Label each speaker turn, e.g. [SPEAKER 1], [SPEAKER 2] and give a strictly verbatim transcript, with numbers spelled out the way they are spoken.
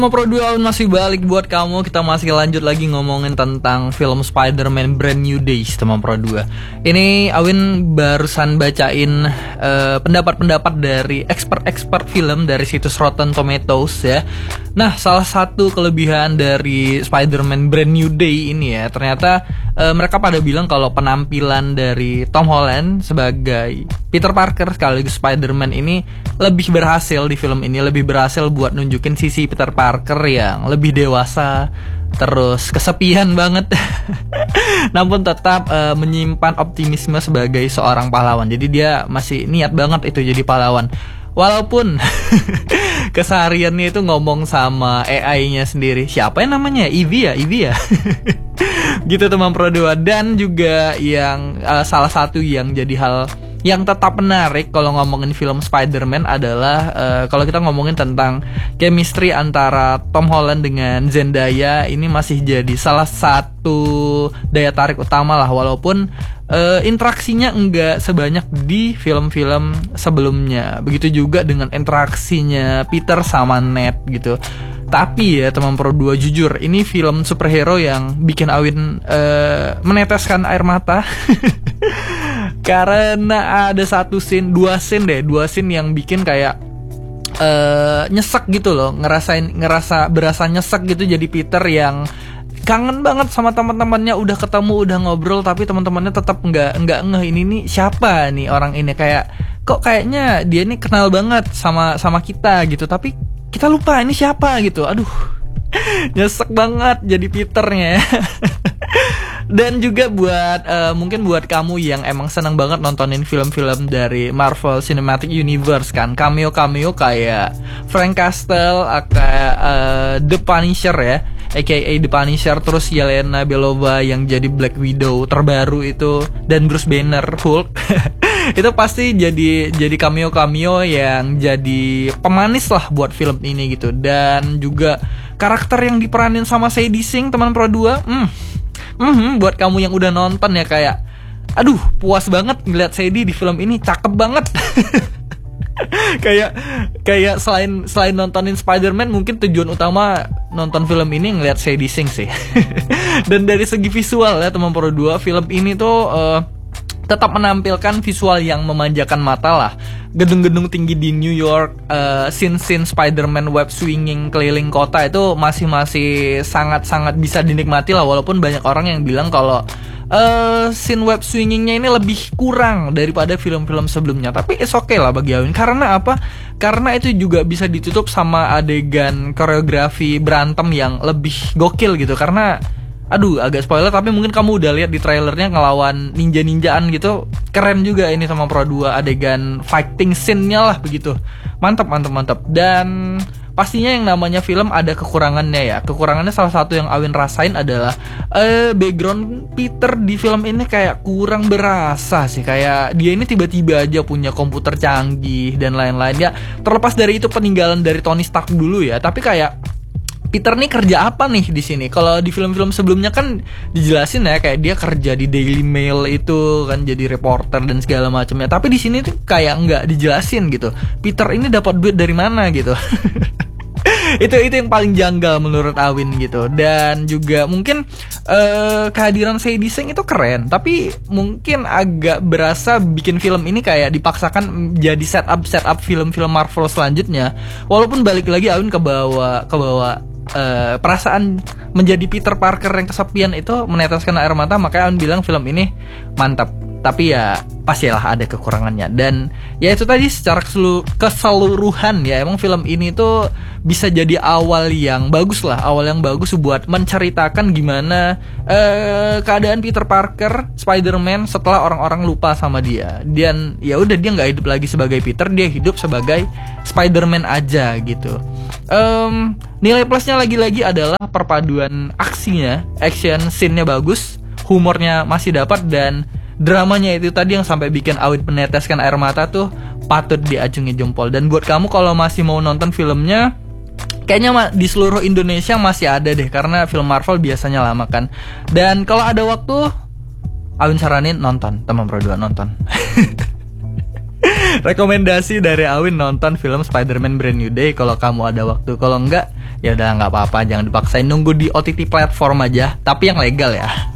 [SPEAKER 1] Sama Pro dua Awin masih balik buat kamu. Kita masih lanjut lagi ngomongin tentang film Spider-Man Brand New Days sama Pro dua. Ini Awin barusan bacain uh, pendapat-pendapat dari expert-expert film dari situs Rotten Tomatoes ya. Nah, salah satu kelebihan dari Spider-Man Brand New Day ini ya, ternyata uh, mereka pada bilang kalau penampilan dari Tom Holland sebagai Peter Parker sekaligus Spider-Man ini lebih berhasil di film ini, lebih berhasil buat nunjukin sisi Peter Parker yang lebih dewasa, terus kesepian banget. Namun tetap uh, menyimpan optimisme sebagai seorang pahlawan. Jadi dia masih niat banget itu jadi pahlawan. Walaupun kesehariannya itu ngomong sama A I-nya sendiri. Siapa yang namanya? Ivy ya? Ivy ya? Gitu teman Pro dua. Dan juga yang uh, salah satu yang jadi hal yang tetap menarik kalau ngomongin film Spider-Man adalah uh, kalau kita ngomongin tentang chemistry antara Tom Holland dengan Zendaya, ini masih jadi salah satu daya tarik utama lah, walaupun uh, interaksinya enggak sebanyak di film-film sebelumnya. Begitu juga dengan interaksinya Peter sama Ned gitu. Tapi ya teman Pro dua, jujur ini film superhero yang bikin Awin uh, meneteskan air mata. Karena ada satu scene, dua scene deh, dua scene yang bikin kayak uh, nyesek gitu loh, ngerasain ngerasa berasa nyesek gitu jadi Peter yang kangen banget sama teman-temannya, udah ketemu, udah ngobrol, tapi teman-temannya tetap nggak nggak ngeh ini nih siapa nih orang ini, kayak kok kayaknya dia nih kenal banget sama sama kita gitu, tapi kita lupa ini siapa gitu. Aduh, nyesek banget jadi Peternya. Dan juga buat uh, mungkin buat kamu yang emang seneng banget nontonin film-film dari Marvel Cinematic Universe kan, cameo-cameo kayak Frank Castle, kayak uh, The Punisher ya, aka The Punisher, terus Yelena Belova yang jadi Black Widow terbaru itu, dan Bruce Banner Hulk. Itu pasti jadi jadi cameo-cameo yang jadi pemanis lah buat film ini gitu. Dan juga karakter yang diperanin sama Sadie Sink teman Pro dua, hmm Mm-hmm, buat kamu yang udah nonton ya, kayak aduh puas banget ngeliat Sadie di film ini, cakep banget. kayak kayak selain selain nontonin Spider-Man, mungkin tujuan utama nonton film ini ngeliat Sadie Sink sih. Dan dari segi visual ya teman Pro dua, film ini tuh uh, tetap menampilkan visual yang memanjakan mata lah. Gedung-gedung tinggi di New York, uh, scene-scene Spider-Man web swinging keliling kota itu masih-masih sangat-sangat bisa dinikmati lah. Walaupun banyak orang yang bilang kalau uh, scene web swingingnya ini lebih kurang daripada film-film sebelumnya. Tapi it's okay lah bagi Awin. Karena apa? Karena itu juga bisa ditutup sama adegan koreografi berantem yang lebih gokil gitu. Karena aduh, agak spoiler, tapi mungkin kamu udah lihat di trailernya ngelawan ninja-ninjaan gitu. Keren juga ini sama Pro dua, adegan fighting scene-nya lah begitu. Mantap, mantap, mantap. Dan pastinya yang namanya film ada kekurangannya ya. Kekurangannya salah satu yang Awin rasain adalah uh, background Peter di film ini kayak kurang berasa sih. Kayak dia ini tiba-tiba aja punya komputer canggih dan lain-lain ya. Terlepas dari itu peninggalan dari Tony Stark dulu ya, tapi kayak Peter nih kerja apa nih di sini? Kalau di film-film sebelumnya kan dijelasin ya, kayak dia kerja di Daily Mail itu kan, jadi reporter dan segala macamnya. Tapi di sini tuh kayak nggak dijelasin gitu. Peter ini dapat duit dari mana gitu? itu itu yang paling janggal menurut Awin gitu. Dan juga mungkin uh, kehadiran Sadie Sink itu keren, tapi mungkin agak berasa bikin film ini kayak dipaksakan jadi setup setup film-film Marvel selanjutnya. Walaupun balik lagi Awin ke bawah ke bawah Uh, perasaan menjadi Peter Parker yang kesepian itu meneteskan air mata. Makanya Awin bilang film ini mantap. Tapi ya pastilah ada kekurangannya. Dan ya itu tadi secara keseluruhan ya, emang film ini tuh bisa jadi awal yang bagus lah, awal yang bagus buat menceritakan gimana uh, keadaan Peter Parker, Spider-Man setelah orang-orang lupa sama dia. Dan ya udah, dia nggak hidup lagi sebagai Peter, dia hidup sebagai Spider-Man aja gitu. Um, nilai plusnya lagi-lagi adalah perpaduan aksinya, action scene-nya bagus, humornya masih dapat, dan dramanya itu tadi yang sampai bikin Awin meneteskan air mata tuh patut diacungi jempol. Dan buat kamu kalau masih mau nonton filmnya, kayaknya di seluruh Indonesia masih ada deh, karena film Marvel biasanya lama kan. Dan kalau ada waktu, Awin saranin nonton, teman Pro dua nonton. Rekomendasi dari Awin nonton film Spider-Man Brand New Day kalau kamu ada waktu. Kalau enggak, ya udah nggak apa-apa, jangan dipaksain, nunggu di O T T platform aja, tapi yang legal ya.